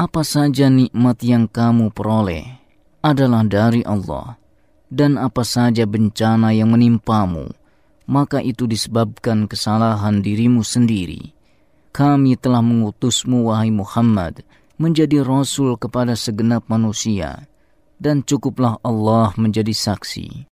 Apa saja nikmat yang kamu peroleh adalah dari Allah, dan apa saja bencana yang menimpamu, maka itu disebabkan kesalahan dirimu sendiri. Kami telah mengutusmu, wahai Muhammad, menjadi rasul kepada segenap manusia, dan cukuplah Allah menjadi saksi.